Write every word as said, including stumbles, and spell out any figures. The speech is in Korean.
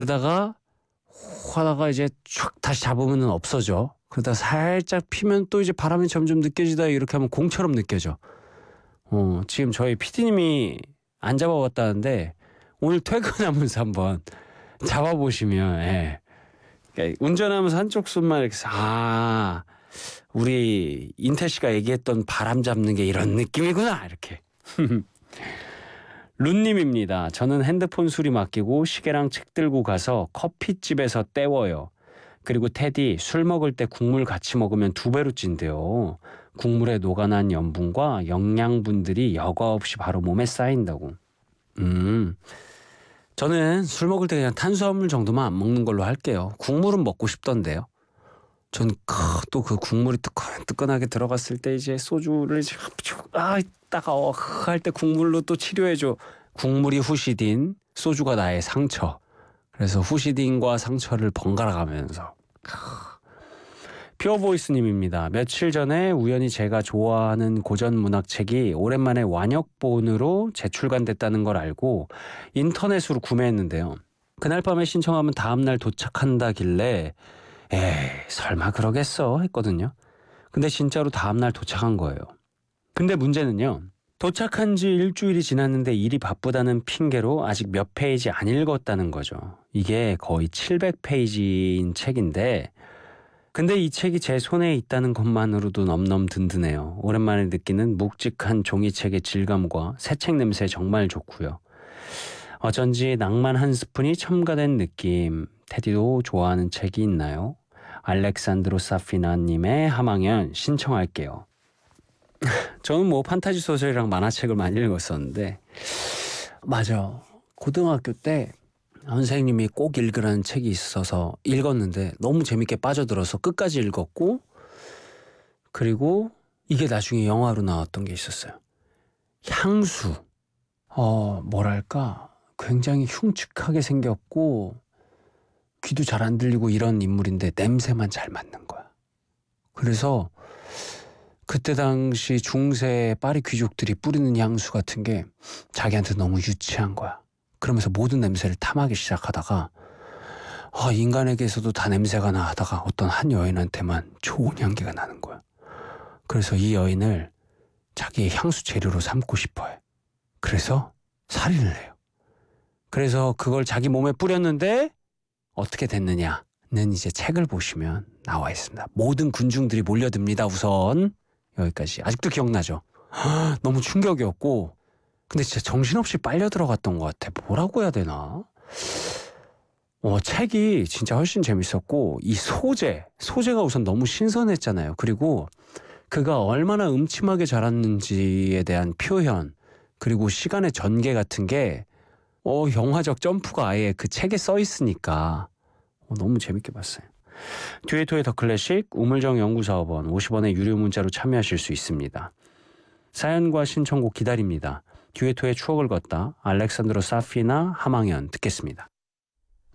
그러다가 하다가 이제 촥 다시 잡으면 없어져. 그러다 살짝 피면 또 이제 바람이 점점 느껴지다 이렇게 하면 공처럼 느껴져. 어, 지금 저희 피디님이 안 잡아봤다는데 오늘 퇴근하면서 한번 잡아보시면, 예. 그러니까 운전하면서 한쪽 손만 이렇게, 아, 우리 인태 씨가 얘기했던 바람 잡는 게 이런 느낌이구나, 이렇게. 룬님입니다. 저는 핸드폰 수리 맡기고 시계랑 책 들고 가서 커피집에서 때워요. 그리고 테디, 술 먹을 때 국물 같이 먹으면 두 배로 찐대요. 국물에 녹아난 염분과 영양분들이 여과 없이 바로 몸에 쌓인다고. 음, 저는 술 먹을 때 그냥 탄수화물 정도만 안 먹는 걸로 할게요. 국물은 먹고 싶던데요. 전 또 그 국물이 뜨끈뜨끈하게 들어갔을 때 이제 소주를 이제 아 따가워 할 때 국물로 또 치료해줘. 국물이 후시딘, 소주가 나의 상처. 그래서 후시딘과 상처를 번갈아 가면서. 퓨어보이스님입니다. 며칠 전에 우연히 제가 좋아하는 고전 문학책이 오랜만에 완역본으로 재출간됐다는 걸 알고 인터넷으로 구매했는데요. 그날 밤에 신청하면 다음날 도착한다길래 에이 설마 그러겠어 했거든요. 근데 진짜로 다음날 도착한 거예요. 근데 문제는요. 도착한 지 일주일이 지났는데 일이 바쁘다는 핑계로 아직 몇 페이지 안 읽었다는 거죠. 이게 거의 칠백 페이지인 책인데 근데 이 책이 제 손에 있다는 것만으로도 넘넘 든든해요. 오랜만에 느끼는 묵직한 종이책의 질감과 새 책 냄새 정말 좋고요. 어쩐지 낭만 한 스푼이 첨가된 느낌. 테디도 좋아하는 책이 있나요? 알렉산드로 사피나님의 하망연 신청할게요. 저는 뭐 판타지 소설이랑 만화책을 많이 읽었었는데 맞아. 고등학교 때 선생님이 꼭 읽으라는 책이 있어서 읽었는데 너무 재밌게 빠져들어서 끝까지 읽었고 그리고 이게 나중에 영화로 나왔던 게 있었어요. 향수. 어 뭐랄까 굉장히 흉측하게 생겼고 귀도 잘 안 들리고 이런 인물인데 냄새만 잘 맡는 거야. 그래서 그때 당시 중세 파리 귀족들이 뿌리는 향수 같은 게 자기한테 너무 유치한 거야. 그러면서 모든 냄새를 탐하기 시작하다가 아, 인간에게서도 다 냄새가 나 하다가 어떤 한 여인한테만 좋은 향기가 나는 거야. 그래서 이 여인을 자기의 향수 재료로 삼고 싶어 해. 그래서 살인을 해요. 그래서 그걸 자기 몸에 뿌렸는데 어떻게 됐느냐는 이제 책을 보시면 나와 있습니다. 모든 군중들이 몰려듭니다. 우선 여기까지. 아직도 기억나죠? 너무 충격이었고 근데 진짜 정신없이 빨려 들어갔던 것 같아. 뭐라고 해야 되나? 어, 책이 진짜 훨씬 재밌었고 이 소재, 소재가 우선 너무 신선했잖아요. 그리고 그가 얼마나 음침하게 자랐는지에 대한 표현 그리고 시간의 전개 같은 게 어, 영화적 점프가 아예 그 책에 써 있으니까 어, 너무 재밌게 봤어요. 듀에토의 더 클래식 우물정 연구사업원 오십 원의 유료 문자로 참여하실 수 있습니다. 사연과 신청곡 기다립니다. 듀에토의 추억을 걷다 알렉산드로 사피나 하망연 듣겠습니다.